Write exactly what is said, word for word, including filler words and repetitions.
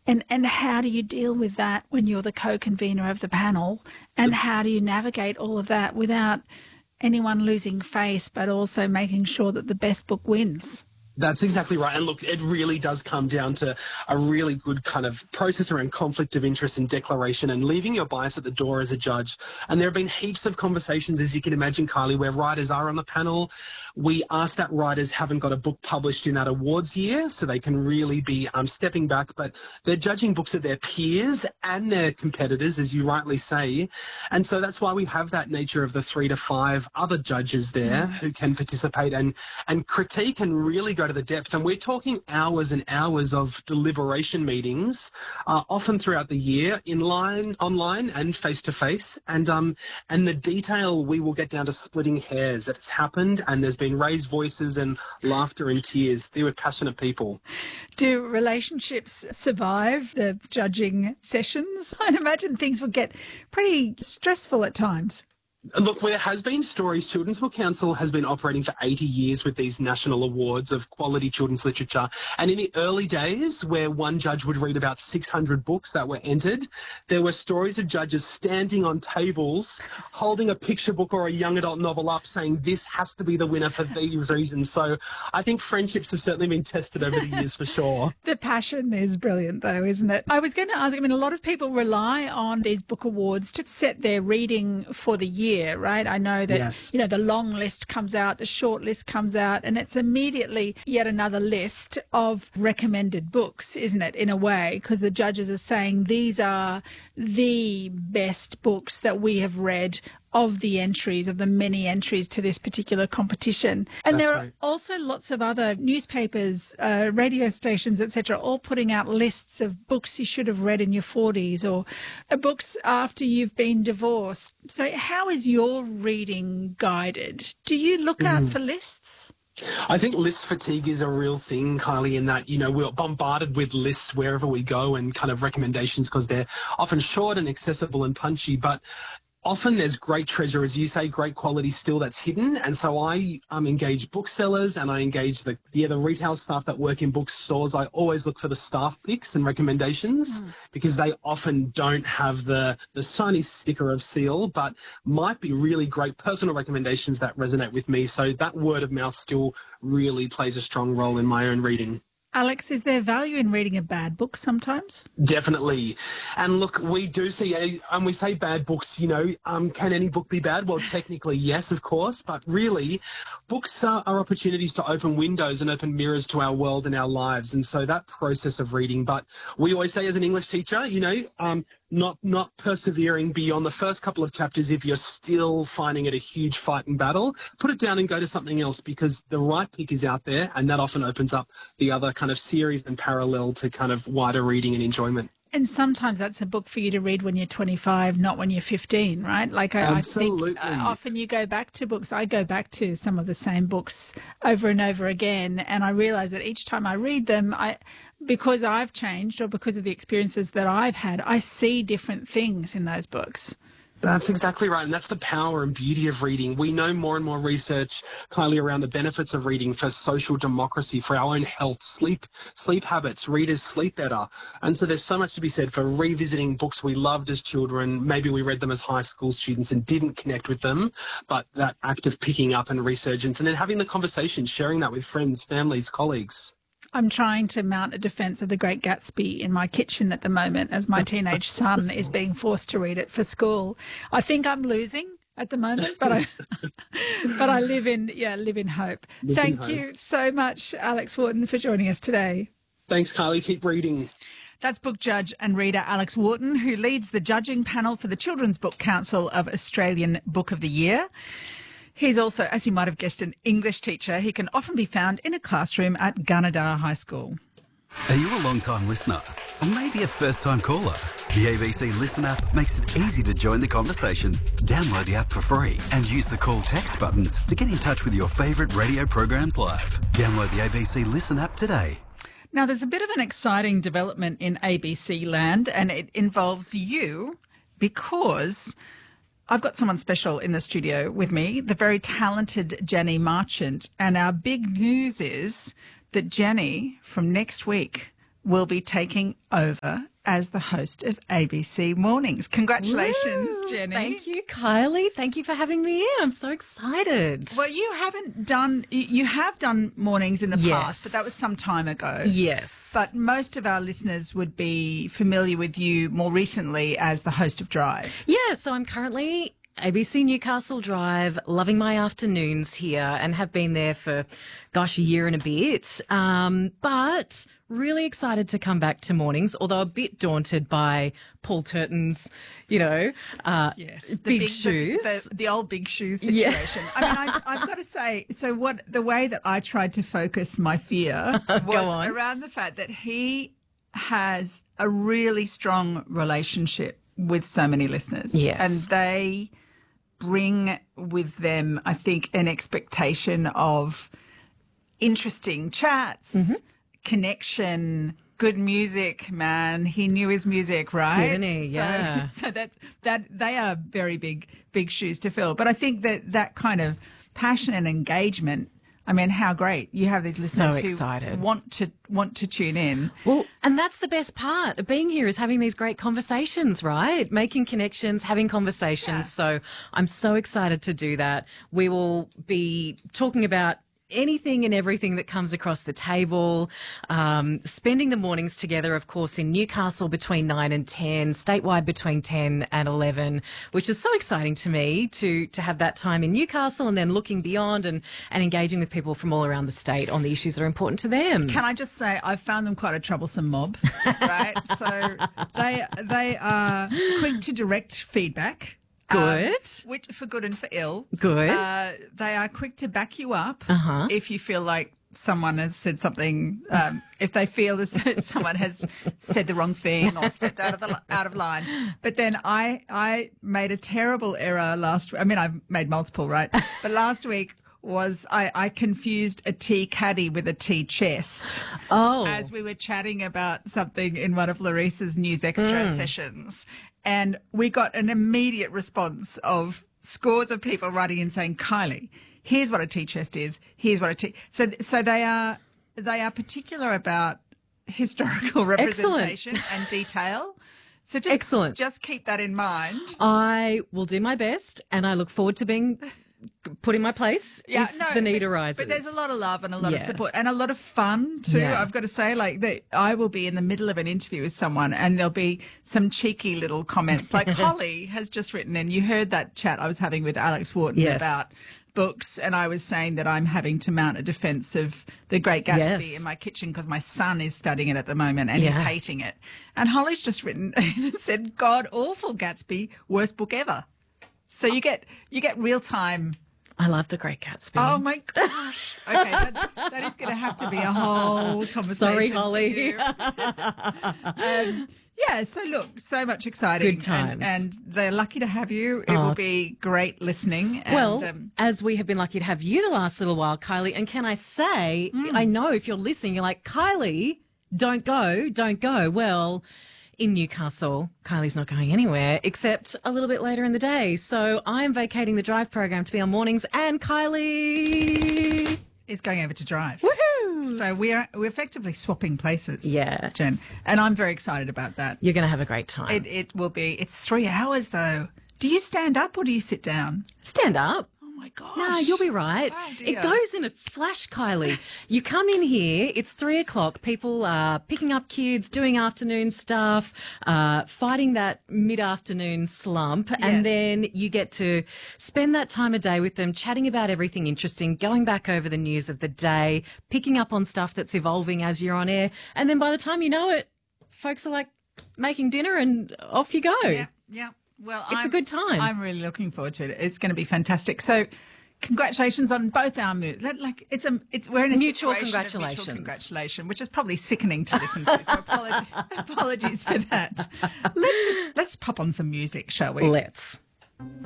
And and how do you deal with that when you're the co-convener of the panel? And how do you navigate all of that without anyone losing face, but also making sure that the best book wins? That's exactly right. And look, it really does come down to a really good kind of process around conflict of interest and declaration and leaving your bias at the door as a judge. And there have been heaps of conversations, as you can imagine, Kylie, where writers are on the panel. We ask that writers haven't got a book published in that awards year, so they can really be um, stepping back, but they're judging books of their peers and their competitors, as you rightly say. And so that's why we have that nature of the three to five other judges there mm. who can participate and, and critique and really go to the depth. And we're talking hours and hours of deliberation meetings, uh, often throughout the year, in line, online and face-to-face. And um, and the detail, we will get down to splitting hairs. That it's happened, and there's been raised voices and laughter and tears. They were passionate people. Do relationships survive the judging sessions? I'd imagine things would get pretty stressful at times. Look, there has been stories. Children's Book Council has been operating for eighty years with these national awards of quality children's literature. And in the early days, where one judge would read about six hundred books that were entered, there were stories of judges standing on tables, holding a picture book or a young adult novel up, saying this has to be the winner for these reasons. So I think friendships have certainly been tested over the years for sure. The passion is brilliant, though, isn't it? I was going to ask, I mean, a lot of people rely on these book awards to set their reading for the year. Right? I know that, yes. you know, the long list comes out, the short list comes out, and it's immediately yet another list of recommended books, isn't it, in a way, because the judges are saying these are the best books that we have read of the entries, of the many entries to this particular competition. And That's there are right. also lots of other newspapers, uh, radio stations, et cetera, all putting out lists of books you should have read in your forties or uh, books after you've been divorced. So how is your reading guided? Do you look mm. out for lists? I think list fatigue is a real thing, Kylie, in that, you know, we're bombarded with lists wherever we go and kind of recommendations because they're often short and accessible and punchy, but often there's great treasure, as you say, great quality still that's hidden. And so I um, engage booksellers and I engage the, yeah, the retail staff that work in bookstores. I always look for the staff picks and recommendations mm. because they often don't have the, the shiny sticker of seal, but might be really great personal recommendations that resonate with me. So that word of mouth still really plays a strong role in my own reading. Alex, is there value in reading a bad book sometimes? Definitely. And look, we do see, and we say bad books, you know, um, can any book be bad? Well, technically, yes, of course. But really, books are, are opportunities to open windows and open mirrors to our world and our lives. And so that process of reading, but we always say as an English teacher, you know, um, not not persevering beyond the first couple of chapters if you're still finding it a huge fight and battle, put it down and go to something else because the right pick is out there, and that often opens up the other kind of series and parallel to kind of wider reading and enjoyment. And sometimes that's a book for you to read when you're twenty-five, not when you're fifteen, right? Like I, Absolutely. I think uh, often you go back to books. I go back to some of the same books over and over again, and I realise that each time I read them, I, because I've changed or because of the experiences that I've had, I see different things in those books. That's exactly right, and that's the power and beauty of reading. We know more and more research, Kylie, around the benefits of reading for social democracy, for our own health, sleep, sleep habits. Readers sleep better. And so there's so much to be said for revisiting books we loved as children. Maybe we read them as high school students and didn't connect with them, but that act of picking up and resurgence and then having the conversation, sharing that with friends, families, colleagues. I'm trying to mount a defence of The Great Gatsby in my kitchen at the moment as my teenage son is being forced to read it for school. I think I'm losing at the moment, but I but I live in yeah live in hope. Live Thank in hope. you so much, Alex Wharton, for joining us today. Thanks, Kylie. Keep reading. That's book judge and reader Alex Wharton, who leads the judging panel for the Children's Book Council of Australian Book of the Year. He's also, as you might have guessed, an English teacher. He can often be found in a classroom at Gunnedah High School. Are you a long-time listener? Or maybe a first-time caller? The A B C Listen app makes it easy to join the conversation. Download the app for free and use the call text buttons to get in touch with your favourite radio programs live. Download the A B C Listen app today. Now, there's a bit of an exciting development in A B C land, and it involves you because I've got someone special in the studio with me, the very talented Jenny Marchant. And our big news is that Jenny, from next week, will be taking over as the host of A B C Mornings. Congratulations, Woo! Jenny. Thank you, Kylie. Thank you for having me in. I'm so excited. Well, you haven't done, you have done mornings in the Yes. past, but that was some time ago. Yes. But most of our listeners would be familiar with you more recently as the host of Drive. Yeah, so I'm currently A B C Newcastle Drive, loving my afternoons here and have been there for, gosh, a year and a bit. Um, but really excited to come back to mornings, although a bit daunted by Paul Turton's, you know, uh, Yes, the big, big shoes. The, the, the old big shoes Yeah. situation. I mean, I, I've got to say, so what the way that I tried to focus my fear was on. around the fact that he has a really strong relationship with so many listeners. Yes. And they bring with them, I think, an expectation of interesting chats, Mm-hmm. connection, good music, man. He knew his music, right? Didn't he? So, Yeah. so that's that they are very big, big shoes to fill. But I think that that kind of passion and engagement, I mean, how great you have these listeners So who excited. want to want to tune in. Well, and that's the best part of being here is having these great conversations, right? Making connections, having conversations. Yeah. So I'm so excited to do that. We will be talking about anything and everything that comes across the table, um, spending the mornings together, of course, in Newcastle between nine and ten, statewide between ten and eleven, which is so exciting to me to to have that time in Newcastle and then looking beyond and, and engaging with people from all around the state on the issues that are important to them. Can I just say I've found them quite a troublesome mob, right? So they they are quick to direct feedback. Good. Um, which for good and for ill. Good. Uh, they are quick to back you up Uh-huh. if you feel like someone has said something. Um, if they feel as though someone has said the wrong thing or stepped out of the out of line. But then I I made a terrible error last. I mean, I've made multiple, right? But last week was I, I confused a tea caddy with a tea chest. Oh. As we were chatting about something in one of Larissa's News Extra Mm. sessions. And we got an immediate response of scores of people writing in saying, Kylie, here's what a tea chest is. Here's what a tea. So, so they are, they are particular about historical representation and detail. So just, Excellent. just keep that in mind. I will do my best and I look forward to being put in my place if the need but, arises. But there's a lot of love and a lot of Yeah. support and a lot of fun too. Yeah. I've got to say, like that, I will be in the middle of an interview with someone and there'll be some cheeky little comments. Like Holly has just written, and you heard that chat I was having with Alex Wharton Yes. about books, and I was saying that I'm having to mount a defense of The Great Gatsby Yes. in my kitchen because my son is studying it at the moment and he's Yeah. hating it. And Holly's just written and said, God awful Gatsby, worst book ever. So you get you get real time. I love The Great Gatsby. Oh my gosh. Okay, that, that is going to have to be a whole conversation. Sorry, for Holly. you. um, yeah, so look, so much exciting. Good times. And, and they're lucky to have you. It Oh. will be great listening. And, Well, um, as we have been lucky to have you the last little while, Kylie, and can I say, Hmm. I know if you're listening, you're like, Kylie, don't go, don't go. Well, in Newcastle, Kylie's not going anywhere except a little bit later in the day. So I am vacating the Drive program to be on mornings, and Kylie is going over to Drive. Woohoo! So we're we're effectively swapping places. Yeah. Jen. And I'm very excited about that. You're going to have a great time. It it will be. It's three hours though. Do you stand up or do you sit down? Stand up. Oh my gosh. No, you'll be right. Oh, it dear. goes in a flash, Kylie. You come in here, it's three o'clock. People are picking up kids, doing afternoon stuff, uh, fighting that mid-afternoon slump. Yes. And then you get to spend that time of day with them, chatting about everything interesting, going back over the news of the day, picking up on stuff that's evolving as you're on air. And then by the time you know it, folks are like making dinner and off you go. Yeah, yeah. Well, It's a I'm, good time. I'm really looking forward to it. It's going to be fantastic. So, congratulations on both our moves. Like it's a, it's we're in a Mutual situation of congratulations. mutual congratulation, which is probably sickening to listen to. So, apologies, apologies for that. Let's just let's pop on some music, shall we? Let's.